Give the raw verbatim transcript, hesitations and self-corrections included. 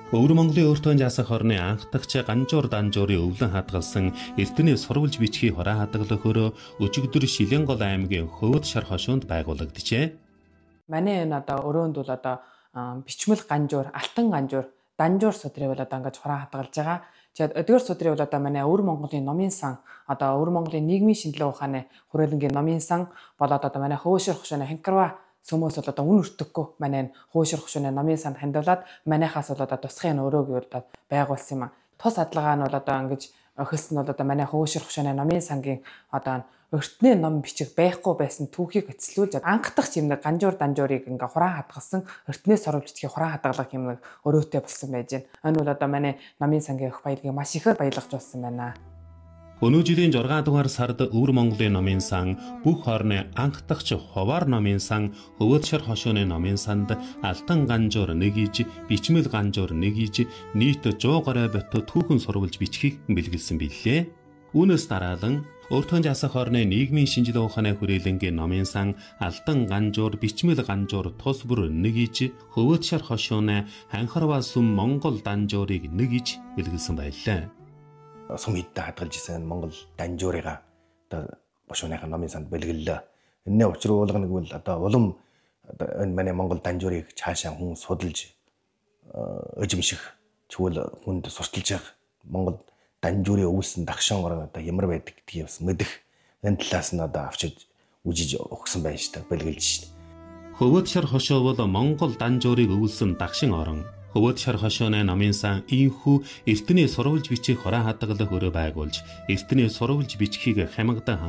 Өвөр Монголын өөртөө яасах орны анхдагч Ганжуур Данжуурын өвлөн хадгалсан эрдэнэ сурвалж бичгийн хороо хадгалахөөр өчигдөр Шилэнгол аймгийн Хөвөд шар хошуунд байгуулагджээ. Манай энэ одоо өрөөнд бол одоо бичмэл Ганжуур, Алтан Ганжуур, Данжуур судрыг бол одоо ингэж хороо хадгалж байгаа. Тэгээд эдгээр судрыг бол одоо манай Өвөр Монголын номын сан, одоо Өвөр Монголын нийгмийн шинжилгээ ухааны хүрээлэнгийн номын сан болоод одоо манай Хөвөд шар хошууны Ханкарва Сөмөөс бол одоо үн өртөггүй манай Хөвөд шар хошууны номын санд хандуулаад манайхаас бол одоо тусгын өрөөг бол байгуулсан юм а. Тус адлагаа нь бол одоо ингэж охилс нь бол одоо манай Хөвөд шар хошууны номын сангийн одоо өртний ном бичих байхгүй байсан түүхийг эцэлүүлж анхдах юм нэг Ганжуур Данжуурыг ингээ хураа хадгалсан өртний сурвалж бичгийн хураа хадгалах юм нэг өрөөтэй болсон байж байна. Энэ бол одоо манай номын сангийн өх баялагийг маш ихээр баялагч болсон байна. Өнөө жилийн жургаан дугаар сард Өвөр Монголын номын сан, бүх орны анхдагч Хуваар номын сан, Хөвөд шар хошууны номын санд Алтан Ганжуур нэгийж, Бичмэл Ганжуур нэгийж, нийт сто гаруй бот түүхэн сурвалж бичгийг бэлгэлсэн билээ. Үүнээс дараалан өөртөө яасах орны нийгмийн шинжилгээ ухааны хүрээлэнгийн номын сан Алтан Ганжуур, Бичмэл Ганжуур тус бүр нэгийж, Хөвөд шар хошууны Ханкарва Сүм Монгол Данжуурыг нэгийж бэлгэлсэн байлаа. Сумидтай хадгалж исэн Монгол Данжуурыга одоо бошууныхаа номын санд бэлгэллээ. Энэний учир уулга нэг бол одоо улам энэ манай Монгол Данжуурыг цаашаа хүн судалж өжимших чигвэл хүнд сурталж явах Монгол Данжуурын өвлсөн дагшин орон одоо ямар байдаг гэдгийг бас мэдэх энэ талаас нь одоо авчиж үжиж өгсөн байна шүү дээ, бэлгэлж шүү дээ. Хөвөд шар хошуу бол Монгол Данжуурыг өвлсөн дагшин орон. Хөвөд шар хошууны номын сан ийхүү эртний сурвалж бичих хороо хадгалах өрөө байгуулж, эртний сурвалж бичгийг хямгадан